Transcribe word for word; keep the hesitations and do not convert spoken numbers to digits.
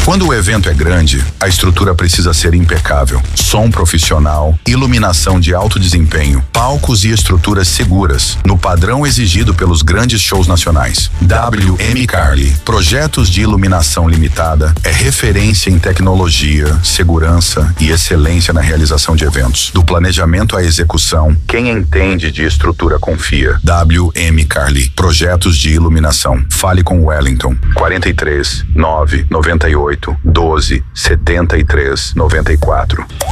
Quando o evento é grande, a estrutura precisa ser impecável. Som profissional, iluminação de alto desempenho, palcos e estruturas seguras, no padrão exigido pelos grandes shows nacionais. W M Carli, projetos de iluminação limitada, é referência em tecnologia, segurança e excelência na realização de eventos. Do planejamento à execução, quem entende de estrutura confia. W M Carli, projetos de iluminação. Fale com Wellington, quarenta e três, nove, noventa e oito, doze, setenta e três, noventa e quatro.